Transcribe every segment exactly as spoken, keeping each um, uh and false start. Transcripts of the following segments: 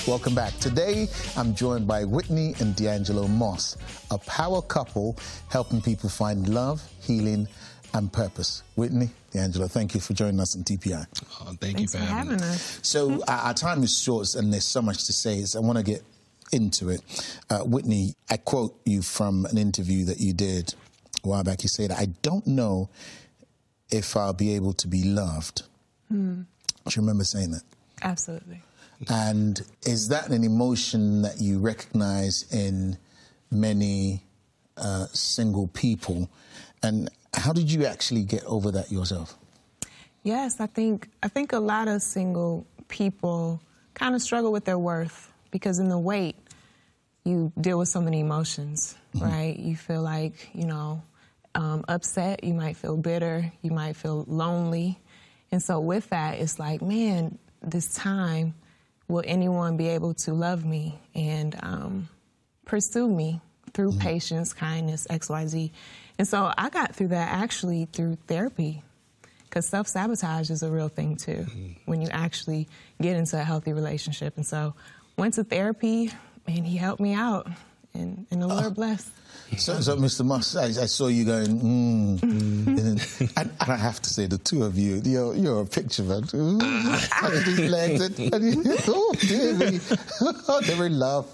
Welcome back. Today, I'm joined by Whitney and D'Angelo Moss, a power couple helping people find love, healing, and purpose. Whitney, D'Angelo, thank you for joining us on T P I. Oh, thank Thanks you for, for having, having us. us. So our, our time is short, and there's so much to say, so I want to get into it. Uh, Whitney, I quote you from an interview that you did a while back. You said, "I don't know if I'll be able to be loved." Hmm. Do you remember saying that? Absolutely. And is that an emotion that you recognize in many uh, single people? And how did you actually get over that yourself? Yes, I think I think a lot of single people kind of struggle with their worth because in the wait, you deal with so many emotions, mm-hmm. right? You feel like, you know, um, upset, you might feel bitter, you might feel lonely. And so with that, it's like, man, this time, will anyone be able to love me and um, pursue me through mm-hmm. patience, kindness, X, Y, Z? And so I got through that actually through therapy, because self-sabotage is a real thing too, mm-hmm. when you actually get into a healthy relationship. And so went to therapy, and he helped me out, and, and the Lord uh, blessed. So, so Mister Moss, I, I saw you going, mm. mm. And, then, and I have to say, the two of you, you're, you're a picture, man. These legs, and, and you, oh, dear me. They're in love.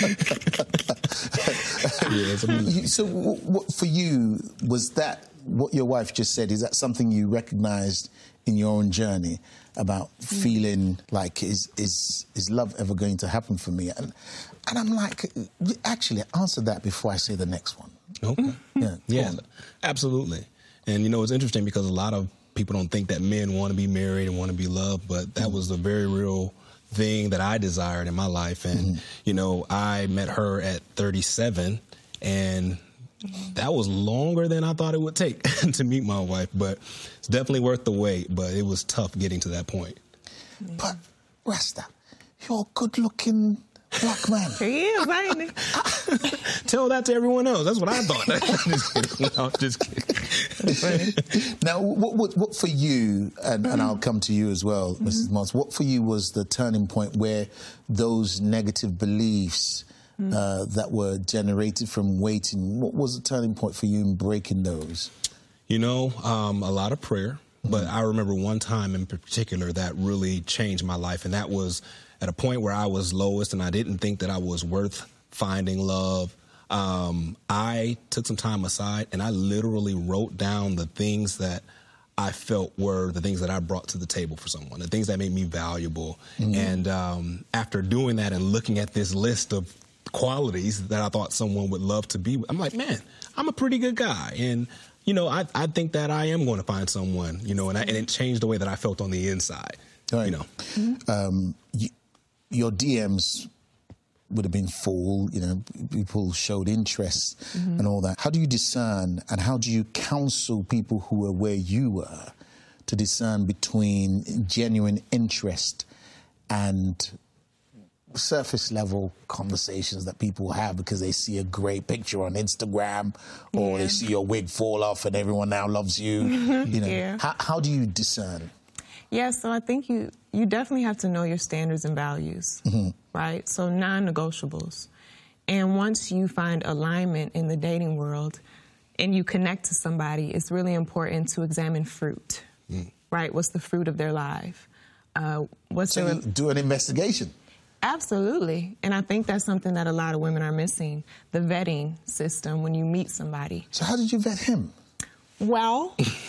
Yeah, so what, for you, was that, what your wife just said, is that something you recognized in your own journey about mm. feeling like, is, is, is love ever going to happen for me? And, And I'm like, actually, answer that before I say the next one. Okay. Yeah, yeah, absolutely. And, you know, it's interesting because a lot of people don't think that men want to be married and want to be loved, but that was a very real thing that I desired in my life. And, mm-hmm. you know, I met her at thirty-seven, and that was longer than I thought it would take to meet my wife. But it's definitely worth the wait, but it was tough getting to that point. But, Rasta, you're a good-looking black man. He is, ain't he? Tell that to everyone else. That's what I thought. just kidding. No, just kidding. Now, what, what, what for you, and, and I'll come to you as well, mm-hmm. Missus Moss, what for you was the turning point where those negative beliefs mm-hmm. uh, that were generated from waiting, what was the turning point for you in breaking those? You know, um, a lot of prayer. But I remember one time in particular that really changed my life, and that was at a point where I was lowest and I didn't think that I was worth finding love. Um, I took some time aside and I literally wrote down the things that I felt were the things that I brought to the table for someone, the things that made me valuable. Mm-hmm. And um, after doing that and looking at this list of qualities that I thought someone would love to be with, I'm like, man, I'm a pretty good guy. And you know, I, I think that I am going to find someone, you know, and, I, and it changed the way that I felt on the inside, right. you know. Mm-hmm. um, you, your D Ms would have been full, you know, people showed interest mm-hmm. and all that. How do you discern, and how do you counsel people who are where you were to discern between genuine interest and surface level conversations that people have because they see a great picture on Instagram, or yeah. they see your wig fall off and everyone now loves you? You know, yeah. how, how do you discern? Yeah, so I think you you definitely have to know your standards and values, mm-hmm. right? So non-negotiables. And once you find alignment in the dating world and you connect to somebody, it's really important to examine fruit, mm. right? What's the fruit of their life? Uh, what's so their... you do an investigation. Absolutely. And I think that's something that a lot of women are missing, the vetting system when you meet somebody. So how did you vet him? Well,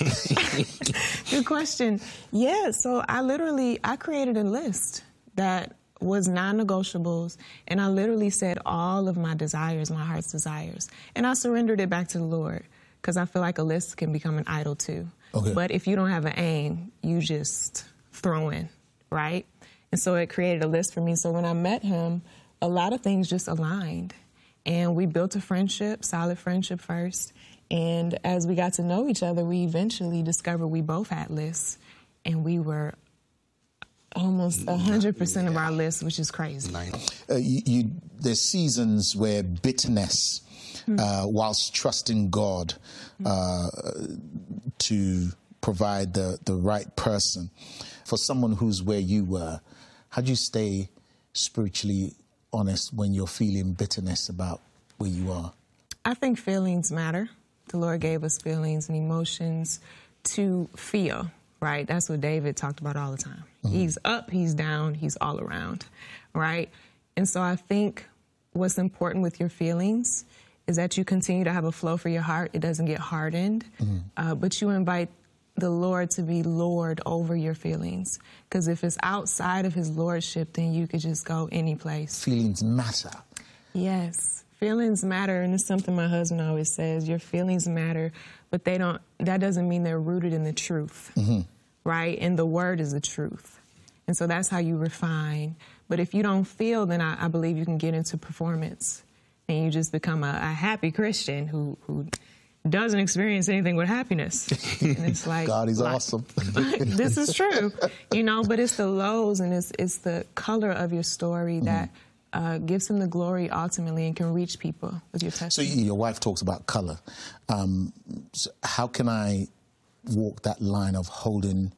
good question. Yeah, so I literally, I created a list that was non-negotiables, and I literally said all of my desires, my heart's desires, and I surrendered it back to the Lord, because I feel like a list can become an idol too. Okay. But if you don't have an aim, you just throw in, right? And so it created a list for me. So when I met him, a lot of things just aligned. And we built a friendship, solid friendship first. And as we got to know each other, we eventually discovered we both had lists. And we were almost one hundred percent of our list, which is crazy. Uh, you, you, there's seasons where bitterness, mm-hmm. uh, whilst trusting God uh, to provide the, the right person, for someone who's where you were, how do you stay spiritually honest when you're feeling bitterness about where you are? I think feelings matter. The Lord gave us feelings and emotions to feel, right? That's what David talked about all the time. Mm-hmm. He's up, he's down, he's all around, right? And so I think what's important with your feelings is that you continue to have a flow for your heart. It doesn't get hardened, mm-hmm. uh, but you invite the Lord to be Lord over your feelings. Because if it's outside of his lordship, then you could just go any place. Feelings matter. Yes. Feelings matter, and it's something my husband always says. Your feelings matter, but they don't. That doesn't mean they're rooted in the truth, mm-hmm. right? And the word is the truth. And so that's how you refine. But if you don't feel, then I, I believe you can get into performance. And you just become a, a happy Christian who, who doesn't experience anything with happiness. And it's like, God, he's like, awesome. This is true, you know, but it's the lows and it's, it's the color of your story that mm-hmm. uh, gives him the glory ultimately and can reach people with your testimony. So your wife talks about color. Um, so how can I walk that line of holding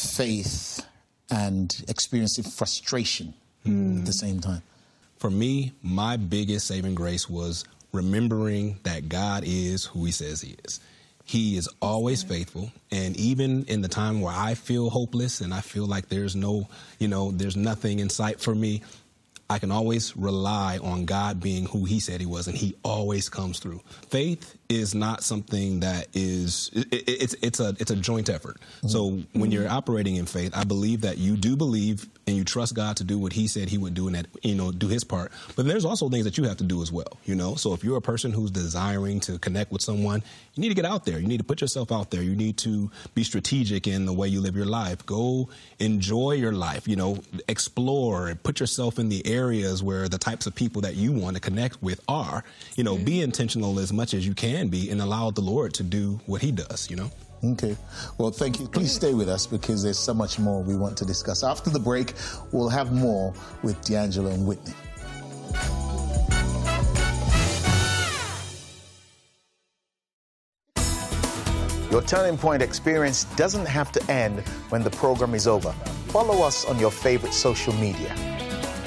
faith and experiencing frustration mm. at the same time? For me, my biggest saving grace was remembering that God is who he says he is. He is always faithful. And even in the time where I feel hopeless and I feel like there's no, you know, there's nothing in sight for me, I can always rely on God being who he said he was, and he always comes through. Faith is not something that is, it, it, it's it's a it's a joint effort. Mm-hmm. So when mm-hmm. you're operating in faith, I believe that you do believe and you trust God to do what he said he would do and that, you know, do his part. But there's also things that you have to do as well, you know. So if you're a person who's desiring to connect with someone, you need to get out there. You need to put yourself out there. You need to be strategic in the way you live your life. Go enjoy your life, you know, explore and put yourself in the areas where the types of people that you want to connect with are. You know, mm-hmm. be intentional as much as you can be and allow the Lord to do what he does, you know. Okay. Well, thank you. Please stay with us because there's so much more we want to discuss. After the break, we'll have more with D'Angelo and Whitney. Your Turning Point experience doesn't have to end when the program is over. Follow us on your favorite social media.